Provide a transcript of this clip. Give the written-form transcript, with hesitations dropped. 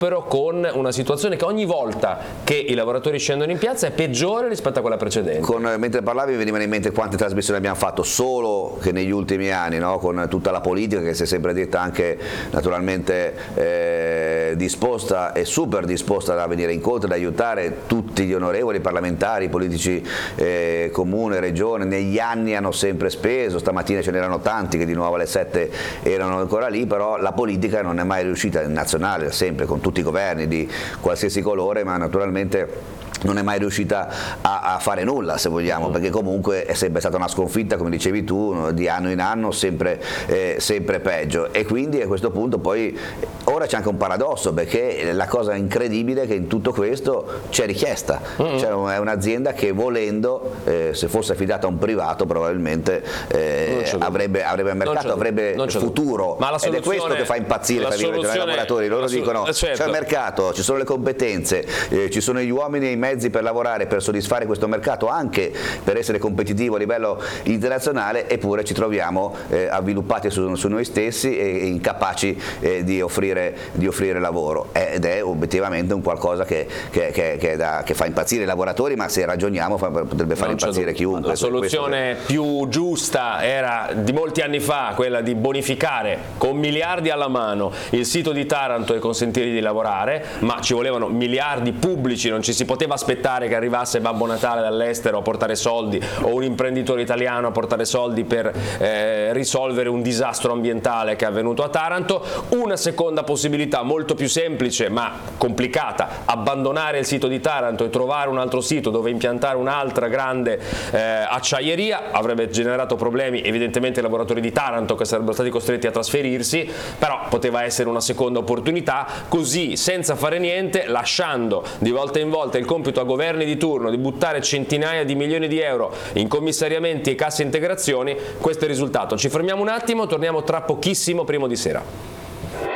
con una situazione che ogni volta che i lavoratori scendono in piazza è peggiore rispetto a quella precedente. Mentre parlavi mi venivano in mente quante trasmissioni abbiamo fatto solo che negli ultimi anni, no? Con tutta la politica che si è sempre detta anche naturalmente disposta e super disposta a venire incontro, ad aiutare tutti gli onorevoli parlamentari, politici, comune, regione, negli anni hanno sempre speso, stamattina ce n'erano tanti che di nuovo alle 7 erano ancora lì, però la politica non è mai riuscita, in nazionale sempre con tutti i governi di qualsiasi colore, ma naturalmente non è mai riuscita a fare nulla, se vogliamo, perché comunque è sempre stata una sconfitta, come dicevi tu, di anno in anno, sempre peggio. E quindi a questo punto poi ora c'è anche un paradosso, perché la cosa incredibile è che in tutto questo c'è richiesta, cioè è un'azienda che volendo, se fosse affidata a un privato probabilmente avrebbe mercato, avrebbe futuro, ed è questo che fa impazzire i lavoratori. Loro dicono c'è il mercato, ci sono le competenze, ci sono gli uomini e i mezzi per lavorare, per soddisfare questo mercato, anche per essere competitivo a livello internazionale, eppure ci troviamo avviluppati su noi stessi e incapaci di offrire lavoro, ed è obiettivamente un qualcosa che fa impazzire i lavoratori, ma se ragioniamo potrebbe far impazzire chiunque. La soluzione più giusta era di molti anni fa quella di bonificare con miliardi alla mano il sito di Taranto e consentirgli di lavorare, ma ci volevano miliardi pubblici, non ci si poteva aspettare che arrivasse Babbo Natale dall'estero a portare soldi o un imprenditore italiano a portare soldi per risolvere un disastro ambientale che è avvenuto a Taranto. Una seconda possibilità molto più semplice ma complicata: abbandonare il sito di Taranto e trovare un altro sito dove impiantare un'altra grande acciaieria. Avrebbe generato problemi evidentemente ai lavoratori di Taranto, che sarebbero stati costretti a trasferirsi, però poteva essere una seconda opportunità. Così, senza fare niente, lasciando di volta in volta il compito a governi di turno di buttare centinaia di milioni di euro in commissariamenti e casse integrazioni, questo è il risultato. Ci fermiamo un attimo, torniamo tra pochissimo, Primo di Sera.